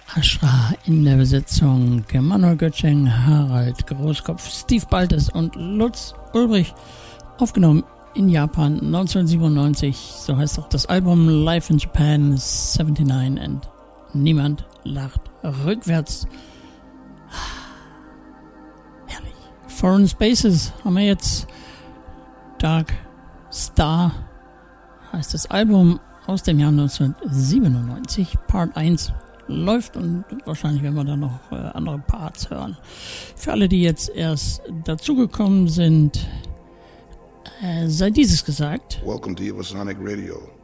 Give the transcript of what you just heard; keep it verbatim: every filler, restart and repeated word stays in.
Ashra in der Besetzung, Manuel Götsching, Harald Großkopf, Steve Baltes und Lutz Ulbrich, aufgenommen in Japan neunzehnhundertsiebenundneunzig, so heißt auch das Album Live in Japan neunundsiebzig und niemand lacht rückwärts. Herrlich. Foreign Spaces haben wir jetzt. Dark Star heißt das Album aus dem Jahr neunzehnhundertsiebenundneunzig. Part eins läuft und wahrscheinlich werden wir da noch äh, andere Parts hören. Für alle, die jetzt erst dazugekommen sind, äh, sei dieses gesagt. Welcome to Evosonic Radio.